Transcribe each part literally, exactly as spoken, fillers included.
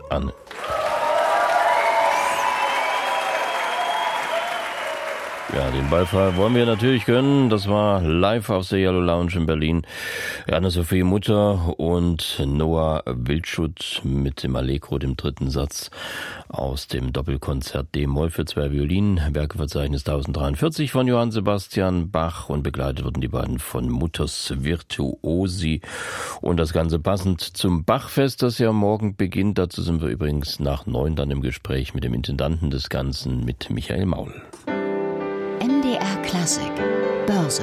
an. Ja, den Beifall wollen wir natürlich gönnen. Das war live aus der Yellow Lounge in Berlin. Anne-Sophie Mutter und Noah Wildschut mit dem Allegro, dem dritten Satz aus dem Doppelkonzert D-Moll für zwei Violinen, Werkeverzeichnis tausenddreiundvierzig von Johann Sebastian Bach, und begleitet wurden die beiden von Mutters Virtuosi. Und das Ganze passend zum Bachfest, das ja morgen beginnt. Dazu sind wir übrigens nach neun dann im Gespräch mit dem Intendanten des Ganzen, mit Michael Maul. M D R Klassik Börse.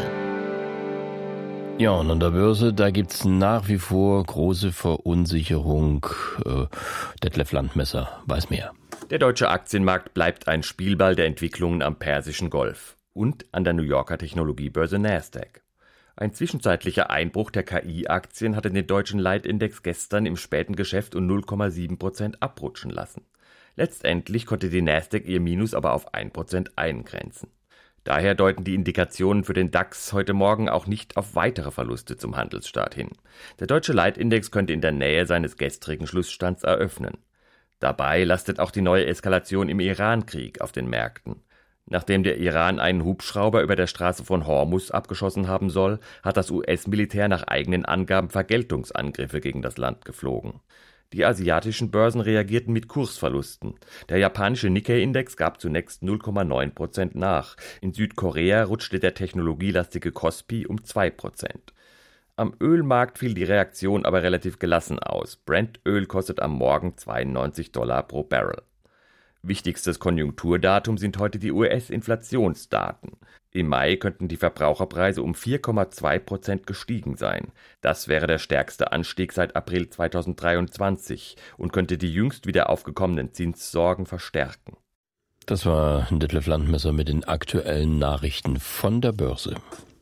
Ja, und an der Börse, da gibt's nach wie vor große Verunsicherung. Äh, Detlef Landmesser weiß mehr. Der deutsche Aktienmarkt bleibt ein Spielball der Entwicklungen am Persischen Golf und an der New Yorker Technologiebörse Nasdaq. Ein zwischenzeitlicher Einbruch der K I-Aktien hatte den deutschen Leitindex gestern im späten Geschäft um null Komma sieben Prozent abrutschen lassen. Letztendlich konnte die Nasdaq ihr Minus aber auf ein Prozent eingrenzen. Daher deuten die Indikationen für den DAX heute Morgen auch nicht auf weitere Verluste zum Handelsstart hin. Der deutsche Leitindex könnte in der Nähe seines gestrigen Schlussstands eröffnen. Dabei lastet auch die neue Eskalation im Iran-Krieg auf den Märkten. Nachdem der Iran einen Hubschrauber über der Straße von Hormuz abgeschossen haben soll, hat das U S-Militär nach eigenen Angaben Vergeltungsangriffe gegen das Land geflogen. Die asiatischen Börsen reagierten mit Kursverlusten. Der japanische Nikkei-Index gab zunächst null Komma neun Prozent nach. In Südkorea rutschte der technologielastige Kospi um zwei Prozent. Am Ölmarkt fiel die Reaktion aber relativ gelassen aus. Brent-Öl kostet am Morgen zweiundneunzig Dollar pro Barrel. Wichtigstes Konjunkturdatum sind heute die U S-Inflationsdaten. Im Mai könnten die Verbraucherpreise um vier Komma zwei Prozent gestiegen sein. Das wäre der stärkste Anstieg seit April zweitausenddreiundzwanzig und könnte die jüngst wieder aufgekommenen Zinssorgen verstärken. Das war Detlef Landmesser mit den aktuellen Nachrichten von der Börse.